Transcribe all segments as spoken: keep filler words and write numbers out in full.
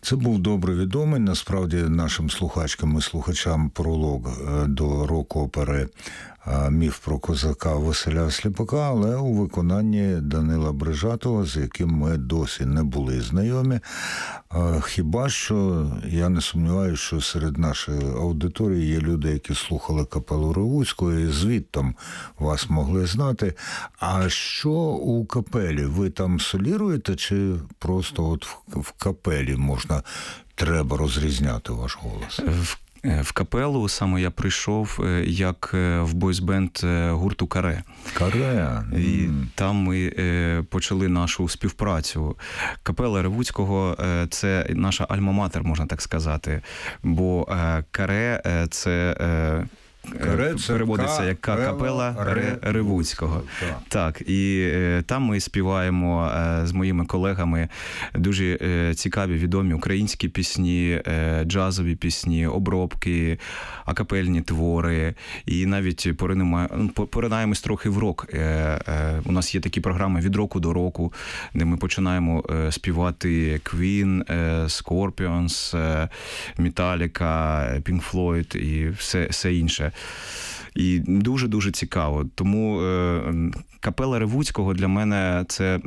Це був добре відомий, насправді, нашим слухачкам і слухачам пролог до рок-опери «Міф про козака» Василя Сліпака, але у виконанні Данила Брижатова, з яким ми досі не були знайомі. Хіба що, я не сумніваюся, що серед нашої аудиторії є люди, які слухали капелу Ревуцького, і звідтам вас могли знати. А що у капелі? Ви там соліруєте, чи просто от в капелі можна, треба розрізняти ваш голос? В капелу саме я прийшов як в бойсбенд гурту «Каре». «Каре». І там ми почали нашу співпрацю. Капела Ревуцького – це наша альма-матер, можна так сказати. Бо «Каре» – це... Каре, це переводиться як капела Ре Ревуцького. Так. так, і е, там ми співаємо е, з моїми колегами дуже е, цікаві, відомі українські пісні, е, джазові пісні, обробки, акапельні твори. І навіть поринаємось трохи в рок. Е, е, у нас є такі програми «Від року до року», де ми починаємо е, співати Queen, е, Scorpions, е, Metallica, Pink Floyd і все, все інше. І дуже-дуже цікаво. Тому е, капела Ревуцького для мене це,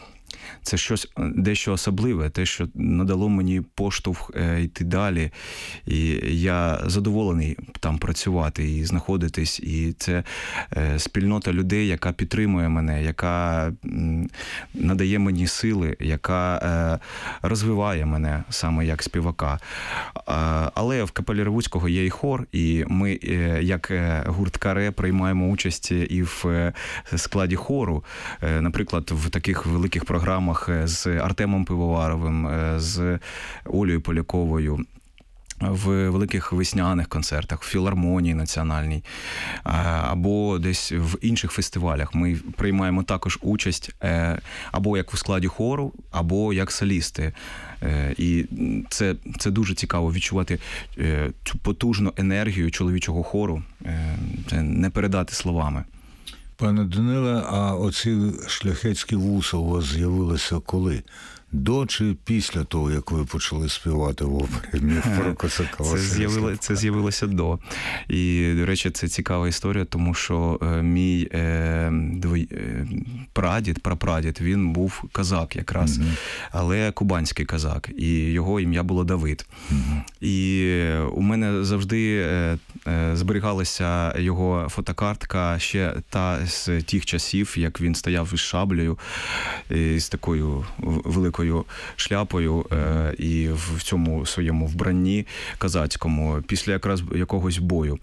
це щось дещо особливе, те, що надало мені поштовх е, йти далі. І я задоволений там працювати і знаходитись. І це е, спільнота людей, яка підтримує мене, яка м, надає мені сили, яка е, розвиває мене саме як співака. А, але в капелі Ревуцького є і хор, і ми, е, як гурт «Каре», приймаємо участь і в е, складі хору. Е, наприклад, в таких великих програмах з Артемом Пивоваровим, з Олею Поляковою, в великих весняних концертах, в філармонії національній, або десь в інших фестивалях. Ми приймаємо також участь або як у складі хору, або як солісти. І це, це дуже цікаво відчувати цю потужну енергію чоловічого хору. Це не передати словами. Пане Даниле, а оці шляхетські вуса у вас з'явилися коли? До чи після того, як ви почали співати в опері «Міф про козака»? Це, з'явило, це з'явилося до. І, до речі, це цікава історія, тому що е, мій е, двой, е, прадід, прапрадід, він був козак якраз, угу. але кубанський козак, і його ім'я було Давид. Угу. І у мене завжди е, е, зберігалася його фотокартка ще та з тих часів, як він стояв із шаблею, і з такою великою шляпою е, і в цьому своєму вбранні козацькому після якраз якогось бою.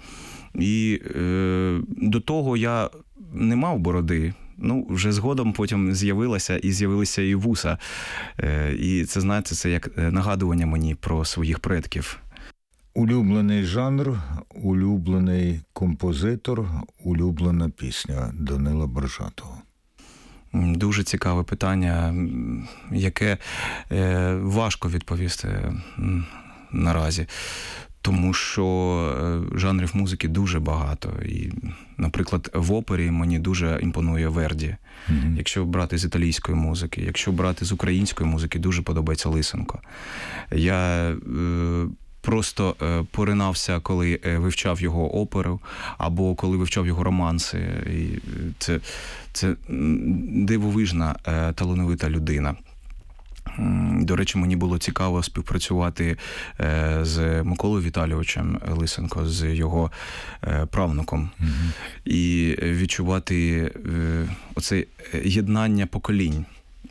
І е, до того я не мав бороди. Ну, вже згодом потім з'явилася і з'явилися і вуса. Е, і це, знаєте, це як нагадування мені про своїх предків. Улюблений жанр, улюблений композитор, улюблена пісня Данила Брижатова. Дуже цікаве питання, яке важко відповісти наразі, тому що жанрів музики дуже багато. І, наприклад, в опері мені дуже імпонує Верді. Mm-hmm. Якщо брати з італійської музики, якщо брати з української музики, дуже подобається Лисенко. Я просто поринався, коли вивчав його оперу, або коли вивчав його романси. І це, це дивовижна, талановита людина. До речі, мені було цікаво співпрацювати з Миколою Віталійовичем Лисенко, з його правнуком, mm-hmm. і відчувати оце єднання поколінь.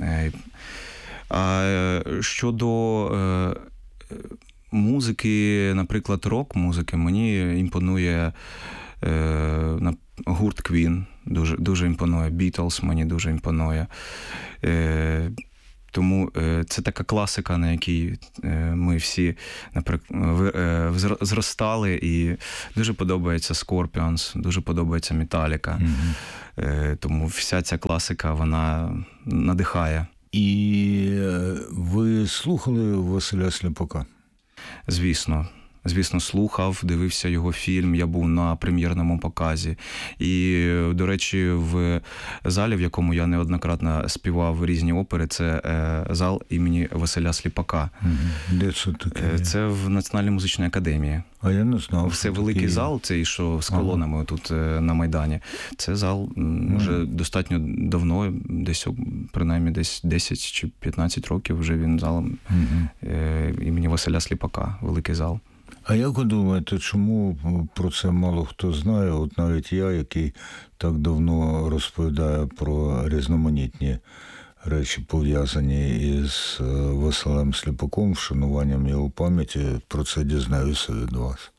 А щодо музики, наприклад, рок-музики, мені імпонує е, гурт Queen, дуже, дуже імпонує, Beatles мені дуже імпонує. Е, тому е, це така класика, на якій е, ми всі, наприклад, е, зростали, і дуже подобається Scorpions, дуже подобається Metallica. Mm-hmm. Е, тому вся ця класика, вона надихає. І ви слухали Василя Сліпака? Звісно, звісно, слухав, дивився його фільм, я був на прем'єрному показі. І, до речі, в залі, в якому я неоднократно співав різні опери, це зал імені Василя Сліпака. Де це таке? Це в Національній музичній академії. А я не знав. Це великий такі... зал, цей, що з колонами ага. тут на Майдані. Це зал вже ага. достатньо давно, десь, принаймні, десь десять чи п'ятнадцять років вже він залом ага. імені Василя Сліпака, великий зал. А як ви думаєте, чому про це мало хто знає? От навіть я, який так давно розповідає про різноманітні речі, пов'язані із Василем Сліпаком, вшануванням його пам'яті, про це дізнаюся від вас.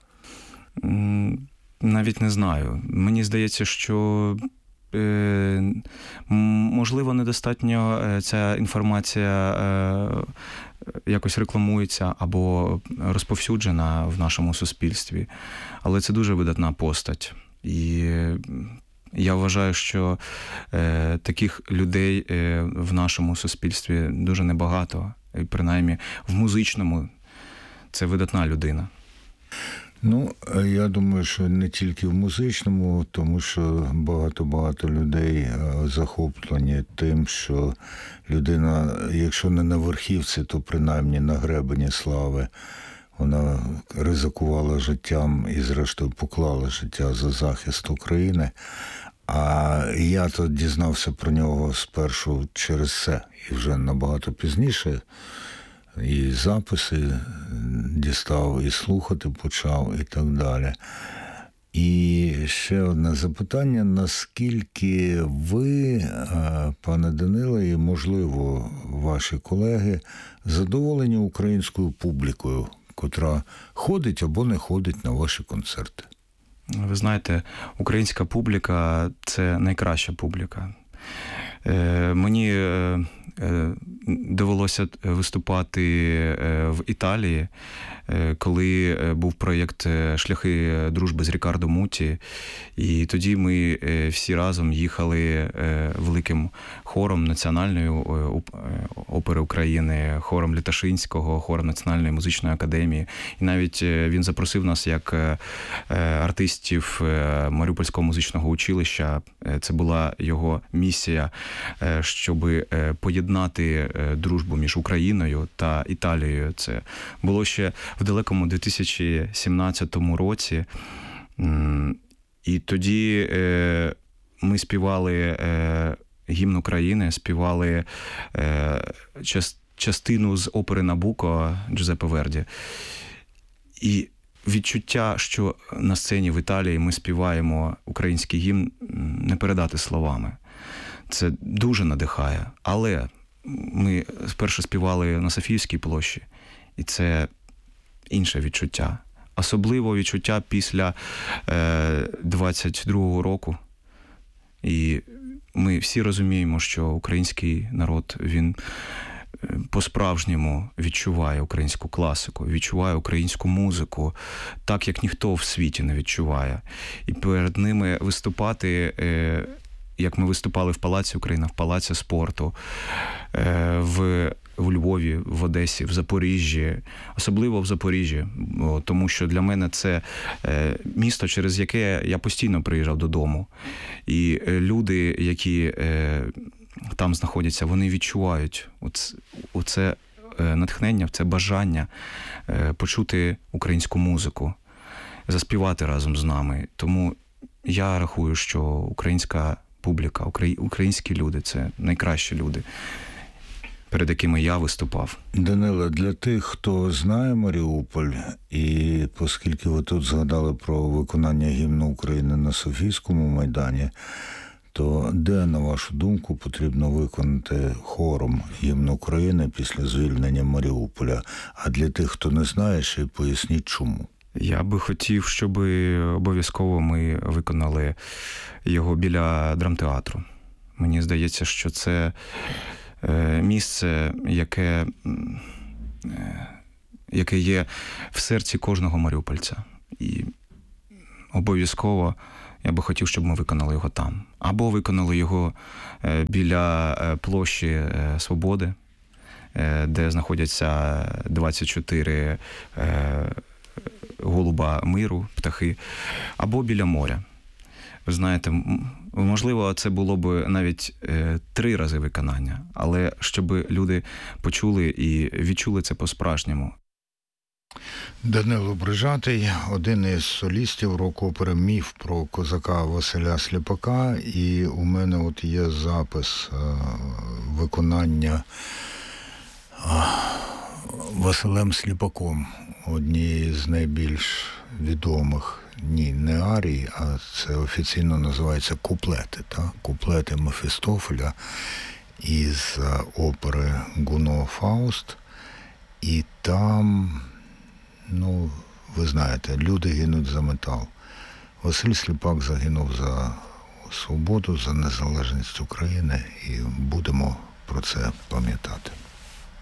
Навіть не знаю. Мені здається, що е, можливо недостатньо ця інформація е, якось рекламується або розповсюджена в нашому суспільстві. Але це дуже видатна постать. І я вважаю, що е, таких людей е, в нашому суспільстві дуже небагато. І принаймні в музичному це видатна людина. Ну, я думаю, що не тільки в музичному, тому що багато-багато людей захоплені тим, що людина, якщо не на верхівці, то принаймні на гребені слави. Вона ризикувала життям і, зрештою, поклала життя за захист України. А я то дізнався про нього спершу через це. І вже набагато пізніше і записи дістав, і слухати почав, і так далі. І ще одне запитання. Наскільки ви, пане Даниле, і, можливо, ваші колеги, задоволені українською публікою, котра ходить або не ходить на ваші концерти? Ви знаєте, українська публіка – це найкраща публіка. Мені довелося виступати в Італії, коли був проєкт «Шляхи дружби» з Рікардо Муті. І тоді ми всі разом їхали великим хором Національної опери України, хором Літашинського, хором Національної музичної академії. І навіть він запросив нас як артистів Маріупольського музичного училища. Це була його місія, щоб поєднати дружбу між Україною та Італією. Це було ще в далекому дві тисячі сімнадцятому році. І тоді ми співали гімн України, співали частину з опери «Набуко» Джузеппе Верді. І відчуття, що на сцені в Італії ми співаємо український гімн, не передати словами. Це дуже надихає. Але ми спершу співали на Софіївській площі, і це інше відчуття. Особливо відчуття після двадцять другого року. І ми всі розуміємо, що український народ, він по-справжньому відчуває українську класику, відчуває українську музику, так, як ніхто в світі не відчуває. І перед ними виступати, як ми виступали в Палаці Україна, в Палаці спорту, в у Львові, в Одесі, в Запоріжжі, особливо в Запоріжжі, тому що для мене це місто, через яке я постійно приїжджав додому. І люди, які там знаходяться, вони відчувають оце натхнення, це бажання почути українську музику, заспівати разом з нами. Тому я рахую, що українська публіка, українські люди – це найкращі люди, перед якими я виступав. Даниле, для тих, хто знає Маріуполь, і оскільки ви тут згадали про виконання гімну України на Софійському майдані, то де, на вашу думку, потрібно виконати хором гімн України після звільнення Маріуполя? А для тих, хто не знає, ще й поясніть, чому. Я би хотів, щоб обов'язково ми виконали його біля драмтеатру. Мені здається, що це місце, яке, яке є в серці кожного маріупольця. І обов'язково я би хотів, щоб ми виконали його там. Або виконали його біля площі Свободи, де знаходяться двадцять чотири голуба миру, птахи, або біля моря. Ви знаєте, можливо, це було б навіть е, три рази виконання, але щоб люди почули і відчули це по-справжньому. Данило Брижатий, один із солістів рок-опери «Міф» про козака Василя Сліпака. І у мене от є запис е, виконання е, Василем Сліпаком, однієї з найбільш відомих, ні, не арій, а це офіційно називається куплети, так? Куплети Мефістофеля із опери Гуно «Фауст». І там, ну, ви знаєте, люди гинуть за метал. Василь Сліпак загинув за свободу, за незалежність України, і будемо про це пам'ятати.